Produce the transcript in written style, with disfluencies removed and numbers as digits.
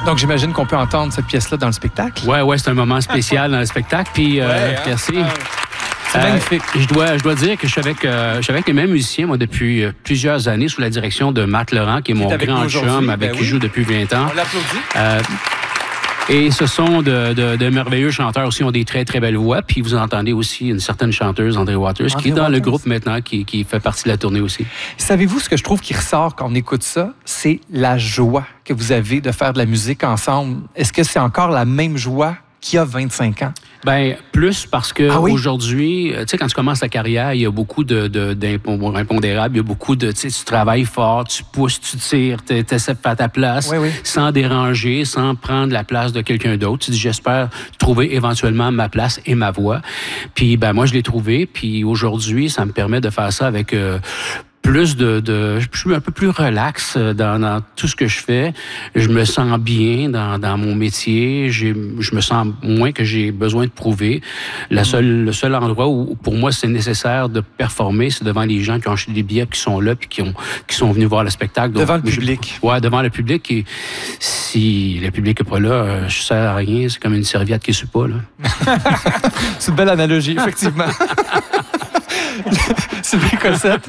Donc, j'imagine qu'on peut entendre cette pièce-là dans le spectacle. Ouais, c'est un moment spécial dans le spectacle. Puis, merci. C'est magnifique. Je dois dire que je suis avec les mêmes musiciens, moi, depuis plusieurs années, sous la direction de Matt Laurent, qui est mon grand chum, avec qui je joue depuis 20 ans. On l'applaudit. Et ce sont de merveilleux chanteurs aussi, ont des très, très belles voix. Puis vous entendez aussi une certaine chanteuse, André Waters, qui est dans le groupe maintenant, qui fait partie de la tournée aussi. Savez-vous ce que je trouve qui ressort quand on écoute ça? C'est la joie que vous avez de faire de la musique ensemble. Est-ce que c'est encore la même joie qu'il y a 25 ans? Ben plus parce que aujourd'hui, tu sais, quand tu commences ta carrière, il y a beaucoup d'impondérables, il y a beaucoup de, tu sais, tu travailles fort, tu pousses, tu tires, tu essaies de faire ta place, sans déranger, sans prendre la place de quelqu'un d'autre. Tu dis, j'espère trouver éventuellement ma place et ma voix. Puis, ben moi, je l'ai trouvé. Puis aujourd'hui, ça me permet de faire ça avec plus je suis un peu plus relax dans tout ce que je fais. Je me sens bien dans mon métier. Je me sens moins que j'ai besoin de prouver. Le seul endroit où, pour moi, c'est nécessaire de performer, c'est devant les gens qui ont acheté des billets, qui sont là, puis qui sont venus voir le spectacle. Donc, devant le public. Ouais, devant le public. Et si le public n'est pas là, je sers à rien. C'est comme une serviette qui ne suit pas, là. C'est une belle analogie, effectivement. Sylvain Cossette,